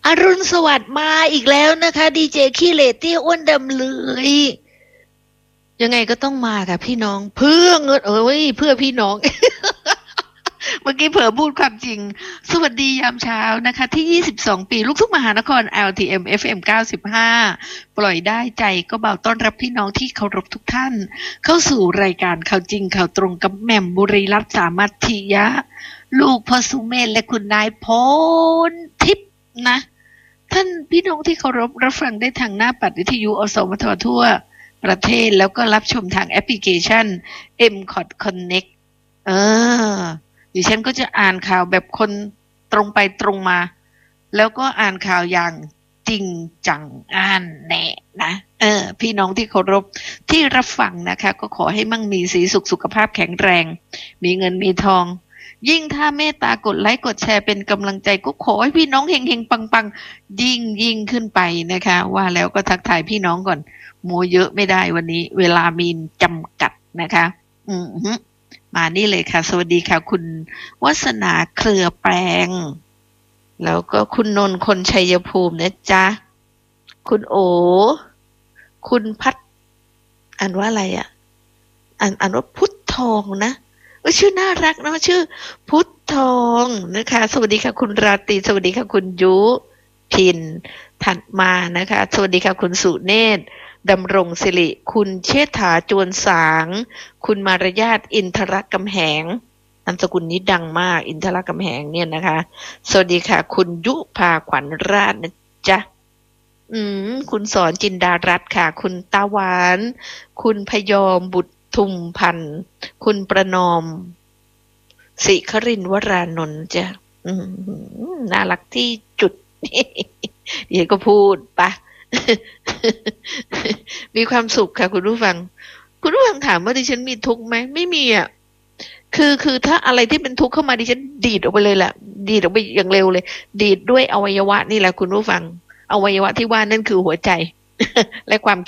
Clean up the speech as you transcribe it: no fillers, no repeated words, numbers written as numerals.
อรุณสวัสดิ์มาอีกแล้วนะคะดีเจขี้เหร่เตี้ยอ้วนดำเลยยังไงก็ต้องมาค่ะพี่น้องเพื่อเงินเพื่อพี่น้อง เมื่อกี้เผลอพูดความจริงสวัสดียามเช้านะคะที่22ปีลูกทุ่งมหานคร LTM FM 95ปล่อยได้ใจก็เบาต้อนรับพี่น้องที่เคารพทุกท่านเข้าสู่รายการข่าวจริงข่าวตรงกับแหม่มบุรีรัตน์สามัคคียะลูกพ่อสุเมธและคุณนายพลทิพย์นะท่านพี่น้องที่เคารพรับฟังได้ทางหน้าปัดวิทยุอสมททั่วประเทศแล้วก็รับชมทางแอปพลิเคชัน MCOT Connect เออดิฉันก็จะอ่านข่าวแบบคนตรงไปตรงมาแล้วก็อ่านข่าวอย่างจริงจังอ่านแน่นะพี่น้องที่เคารพที่รับฟังนะคะก็ขอให้มั่งมีสีสุขภาพแข็งแรงมีเงินมีทองยิ่งถ้าเมตตากดไลค์กดแชร์เป็นกำลังใจก็ขอให้พี่น้องเฮงๆปังๆยิ่งขึ้นไปนะคะว่าแล้วก็ทักทายพี่น้องก่อนมัวเยอะไม่ได้วันนี้เวลามีจำกัดนะคะมานี่เลยค่ะสวัสดีค่ะคุณวัสนาเครือแปลงแล้วก็คุณนนท์คนชัยภูมินะจ๊ะคุณโอคุณพัดอ่านว่าอะไรอ่ะอ่านว่าพุทธทองนะชื่อน่ารักนะชื่อพุทธทองนะคะสวัสดีค่ะคุณราตรีสวัสดีค่ะคุณยุพินถัดมานะคะสวัสดีค่ะคุณสุเนศดำรงศิริคุณเชษฐาจวนสางคุณมารยาทอินทรกำแหงนามสกุลนี้ดังมากอินทรกำแหงเนี่ยนะคะสวัสดีค่ะคุณยุภาขวัญราชนะจ๊ะคุณสอนจินดารัตน์ค่ะคุณตาหวานคุณพยอมบุตรทุมพันธ์คุณประนอมศิครินทร์วรานนท์จ้ะน่ารักที่จุด เดี๋ยวก็พูดปะ มีความสุขค่ะคุณผู้ฟังถามว่าดิฉันมีทุกข์ไหมไม่มีอ่ะคือถ้าอะไรที่เป็นทุกข์เข้ามาดิฉันดีดออกไปเลยแหละดีดออกไปอย่างเร็วเลยดีดด้วยอวัยวะนี่แหละคุณผู้ฟังอวัยวะที่ว่านั่นคือหัวใจ และความ